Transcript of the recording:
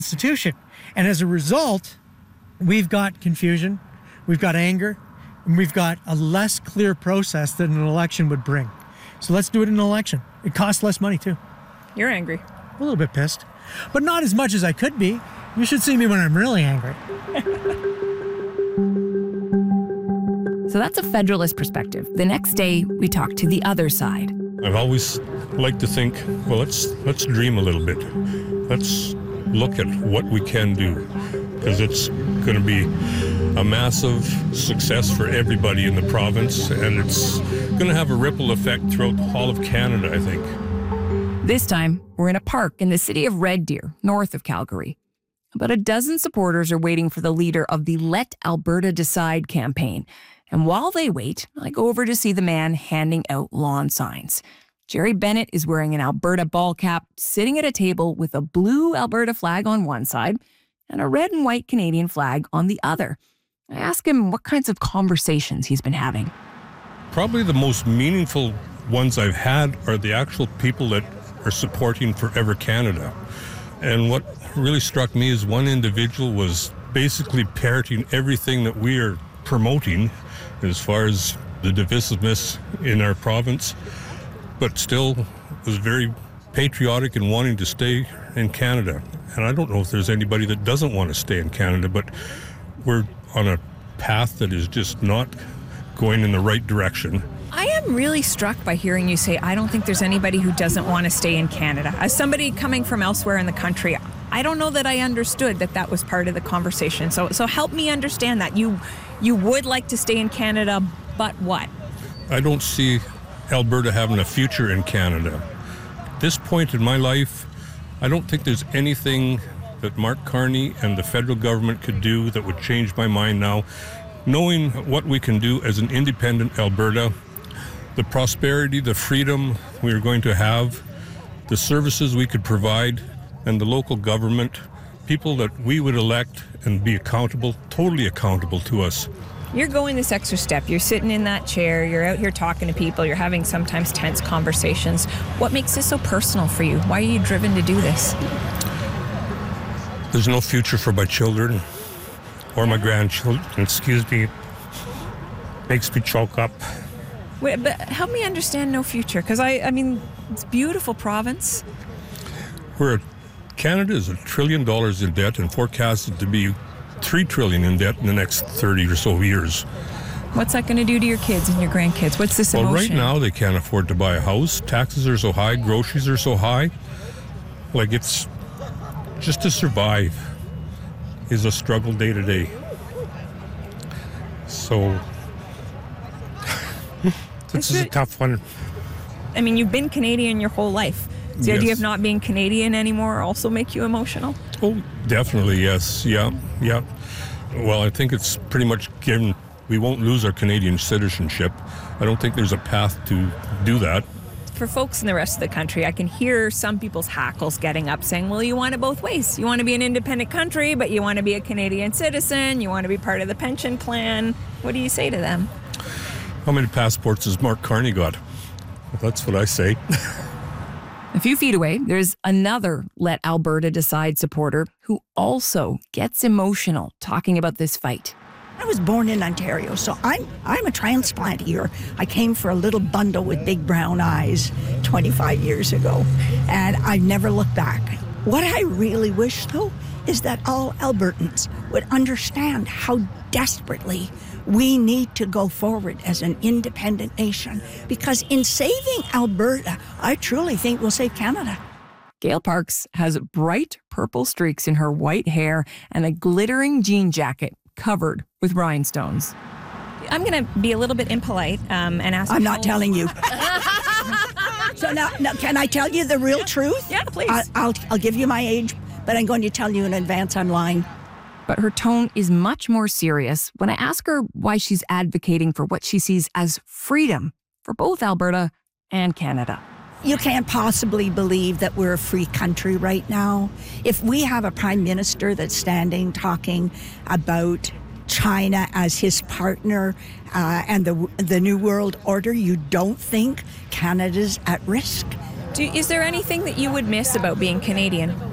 Constitution. And as a result, we've got confusion, we've got anger, and we've got a less clear process that an election would bring. So let's do it in an election. It costs less money too. You're angry. A little bit pissed, but not as much as I could be. You should see me when I'm really angry. So that's a Federalist perspective. The next day, we talk to the other side. I've always liked to think, well, let's dream a little bit. Let's look at what we can do, because it's going to be a massive success for everybody in the province, and it's going to have a ripple effect throughout the whole of Canada, I think. This time, we're in a park in the city of Red Deer, north of Calgary. About a dozen supporters are waiting for the leader of the Let Alberta Decide campaign. And while they wait, I go over to see the man handing out lawn signs. Jerry Bennett is wearing an Alberta ball cap, sitting at a table with a blue Alberta flag on one side and a red and white Canadian flag on the other. I ask him what kinds of conversations he's been having. Probably the most meaningful ones I've had are the actual people that are supporting Forever Canada. And what really struck me is one individual was basically parroting everything that we are promoting as far as the divisiveness in our province, but still was very patriotic and wanting to stay in Canada. And I don't know if there's anybody that doesn't want to stay in Canada, but we're on a path that is just not going in the right direction. I am really struck by hearing you say, I don't think there's anybody who doesn't want to stay in Canada. As somebody coming from elsewhere in the country, I don't know that I understood that was part of the conversation. So help me understand that. You would like to stay in Canada, but what? I don't see Alberta having a future in Canada. At this point in my life, I don't think there's anything that Mark Carney and the federal government could do that would change my mind now. Knowing what we can do as an independent Alberta, the prosperity, the freedom we are going to have, the services we could provide, and the local government, people that we would elect and be accountable, totally accountable to us. You're going this extra step. You're sitting in that chair. You're out here talking to people. You're having sometimes tense conversations. What makes this so personal for you? Why are you driven to do this? There's no future for my children or my grandchildren. Excuse me. Makes me choke up. Wait, but help me understand no future, because I mean, it's a beautiful province. Canada is $1 trillion in debt and forecasted to be $3 trillion in debt in the next 30 or so years. What's that going to do to your kids and your grandkids? What's this emotion? Well, right now they can't afford to buy a house. Taxes are so high, groceries are so high. Like, it's just to survive is a struggle day to day. So this is a tough one. I mean, you've been Canadian your whole life. Does the idea of not being Canadian anymore also make you emotional? Oh, definitely, yes. Yeah. Well, I think it's pretty much given we won't lose our Canadian citizenship. I don't think there's a path to do that. For folks in the rest of the country, I can hear some people's hackles getting up saying, well, you want it both ways. You want to be an independent country, but you want to be a Canadian citizen. You want to be part of the pension plan. What do you say to them? How many passports has Mark Carney got? That's what I say. A few feet away, there's another Let Alberta Decide supporter who also gets emotional talking about this fight. I was born in Ontario, so I'm a transplant here. I came for a little bundle with big brown eyes 25 years ago, and I've never looked back. What I really wish, though, is that all Albertans would understand how desperately we need to go forward as an independent nation, because in saving Alberta, I truly think we'll save Canada. Gail Parks has bright purple streaks in her white hair and a glittering jean jacket covered with rhinestones. I'm going to be a little bit impolite and ask. I'm not telling you. So now, can I tell you the real truth? Yeah, please. I'll give you my age, but I'm going to tell you in advance I'm lying. But her tone is much more serious when I ask her why she's advocating for what she sees as freedom for both Alberta and Canada. You can't possibly believe that we're a free country right now. If we have a prime minister that's standing talking about China as his partner and the New World Order, you don't think Canada's at risk? Is there anything that you would miss about being Canadian?